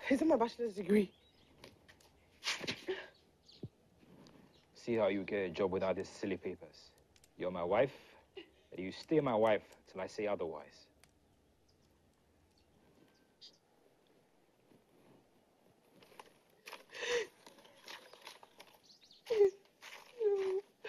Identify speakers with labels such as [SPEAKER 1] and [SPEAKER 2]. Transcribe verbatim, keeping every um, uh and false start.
[SPEAKER 1] It's my bachelor's degree.
[SPEAKER 2] See how you get a job without these silly papers. You're my wife, and you stay my wife till I say otherwise.